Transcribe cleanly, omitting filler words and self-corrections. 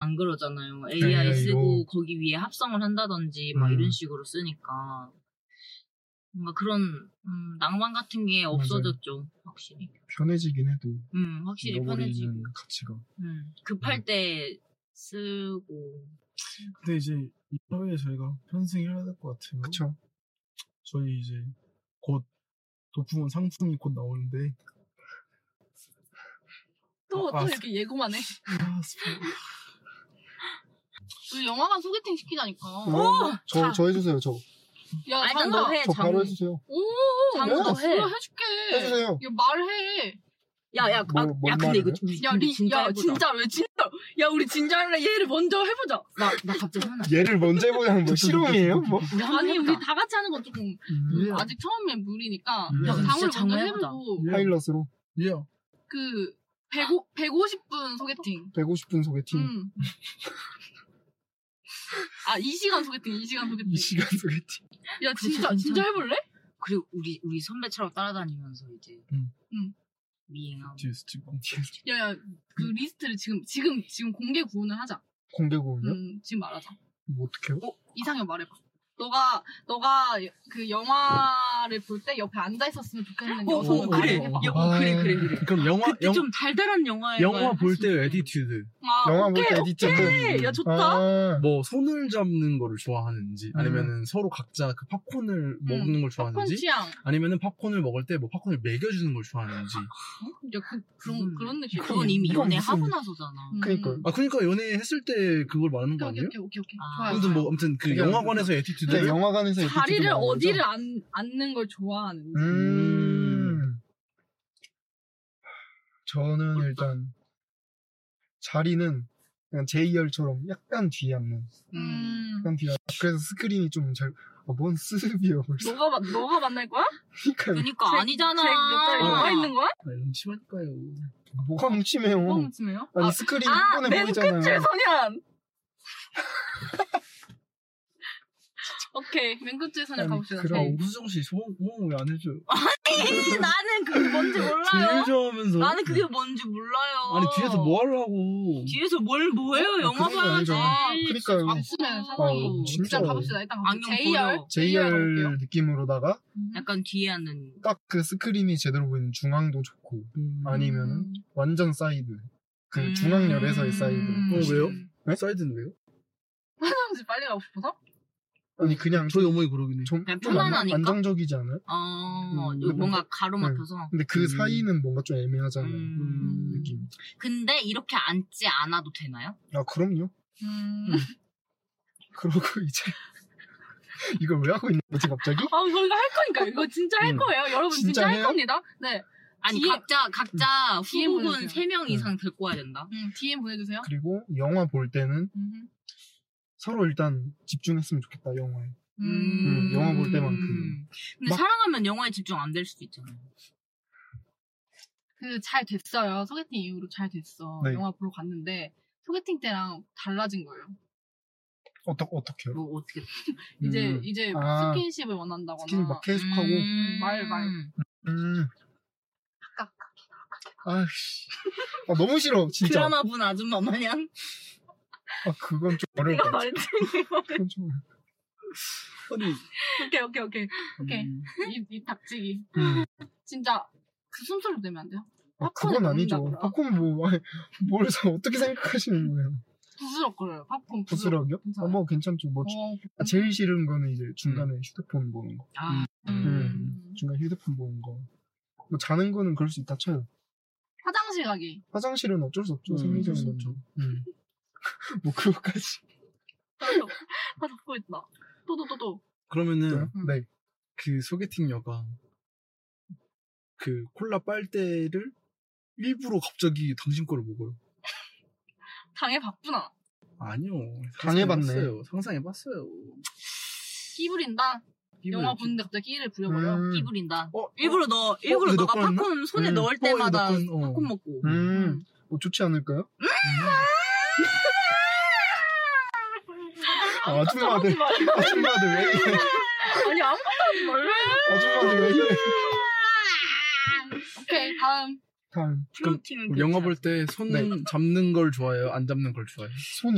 안 그러잖아요. AI 쓰고 거기 위에 합성을 한다든지 막 이런 식으로 쓰니까 뭔가 그런 낭만 같은 게 없어졌죠. 맞아요. 확실히 편해지긴 해도 확실히 편해지고 가치가 급할 때 쓰고. 근데 이제 이 사회에 저희가 편승해야 될 것 같아요. 그쵸. 저희 이제 곧 도프몬 상품이 곧 나오는데 또 이렇게 예고만 해. 우리 영화관 소개팅 시키자니까. 저 해주세요. 저. 야, 일단 너 해. 저 바로 해주세요. 장우 너 해. 해줄게. 해주세요. 야, 말해. 야, 근데 이거 진짜 왜 진짜? 야, 우리 진짜 할래. 얘를 먼저 해보자. 나 갑자기 생각나. 얘를 먼저 해보자는 뭐 실용이에요? 뭐? 아니, 우리 다 같이 하는 건 조금 아직 처음엔 무리니까. 장우를 먼저 해보고. 파일럿으로. 그 150분 소개팅. 150분 소개팅. 2시간 소개팅. 2시간 소개팅. 야, 진짜 해볼래? 그리고 우리 선배처럼 따라다니면서 이제. 미행하고. 뒤에서 찍고. 야, 그 리스트를 지금 공개 구원을 하자. 공개 구원이요? 지금 말하자. 뭐 어떡해요? 이상형 말해봐. 너가 그 영화를 볼 때 옆에 앉아 있었으면 좋겠는 여성을 말해봐. 그래. 그럼 영화 좀 달달한 영화 볼 때 에티튜드. 영화 볼 때 에티튜드. 야, 좋다. 뭐 손을 잡는 거를 좋아하는지, 아니면은 서로 각자 그 팝콘을 먹는 걸 좋아하는지, 팝콘 취향. 아니면은 팝콘을 먹을 때 뭐 팝콘을 먹여주는 걸 좋아하는지. 야, 그런 느낌. 그건 이미 연애하고 나서잖아. 그러니까 연애했을 때 그걸 말하는 거 아니에요? 오케이. 아무튼 그 영화관에서 에티튜드. 네, 영화관에서 자리를 어디를 앉는 걸 좋아하는지. 저는 일단 자리는 그냥 제이열처럼 약간 뒤에 앉는. 약간 뒤에. 그래서 스크린이 좀 잘. 뭔 스비요 벌써. 너가 만날 거야? 그러니까 아니잖아. 너가 있는 거야? 음침할까요? 뭐가 뭉침해요? 아니 스크린 한 번에 보이잖아요. 맨 끝줄 소년. 오케이, 맨 끝줄 소년 가봅시다. 그럼 우수정씨 소원 왜 안 해줘요? 아니, 나는 그게 뭔지 몰라요. 제일 좋아하면서. 나는 그게 뭔지 몰라요. 아니, 뒤에서 뭐 하려고. 뒤에서 뭐해요? 영화 봐야지. 그러니까요. 박수면 사랑이. 진짜 가봅시다. 일단 제이열 느낌으로다가 약간 뒤에 앉는. 딱 그 스크린이 제대로 보이는 중앙도 좋고 아니면은 완전 사이드. 그 중앙열에서의 사이드. 왜요? 네? 사이드는 왜요? 화장실 빨리 가고 싶어서? 아니 그냥 저희 어머니 그러긴 해. 좀 편안하니까? 안정적이지 않아요? 뭔가 가로막혀서. 근데 그 사이는 뭔가 좀 애매하잖아요. 느낌. 근데 이렇게 앉지 않아도 되나요? 아 그럼요. 그러고 이제 이걸 왜 하고 있는 거지 갑자기? 저희가 할 거니까 이거 진짜 할 거예요. 여러분 진짜 할 겁니다. 네. 아니 각자 후보군 3명 이상 데리고 와야 된다. DM 보내주세요. 그리고 영화 볼 때는 서로 일단 집중했으면 좋겠다 영화에. 영화 볼 때만큼. 근데 사랑하면 영화에 집중 안 될 수도 있잖아요. 잘 됐어요. 소개팅 이후로 잘 됐어. 네. 영화 보러 갔는데 소개팅 때랑 달라진 거예요. 어떻게요? 뭐 어떻게? 이제 스킨십을 원한다거나. 스킨십 막 계속하고. 말. 아이씨. 너무 싫어 진짜. 드라마 본 아줌마 마냥. 그건 좀 어려울 것 같아. 그건 좀. 오케이. 입 닥치기. 진짜 그 순서로 되면 안 돼요? 그건 아니죠. 팝콘 뭘 어떻게 생각하시는 거예요? 부스럭거려요. 팝콘 부스럭이요? 뭐 괜찮죠. 제일 싫은 거는 이제 중간에 휴대폰 보는 거. 중간에 휴대폰 보는 거. 뭐 자는 거는 그럴 수 있다 쳐요. 화장실 가기. 화장실은 어쩔 수 없죠. 생리적인 거죠. 뭐 그거까지. 다 잡고 있다. 또. 그러면은 네. 그 소개팅녀가 그 콜라 빨대를 일부러 갑자기 당신 거를 먹어요. 당해봤구나. 아니요. 당해봤네. 상상해봤어요. 끼 부린다. 영화 보는데 갑자기 끼를 부려버려. 끼 부린다. 일부러 너가 팝콘 손에 넣을 때마다 팝콘 먹고. 뭐 좋지 않을까요? 아줌마들 왜 이래? 아니 아무것도 하지 말래. 아줌마들 왜 이래? 오케이 다음. 그럼 영화 볼 때 손 잡는 걸 좋아해요? 안 잡는 걸 좋아해요? 손이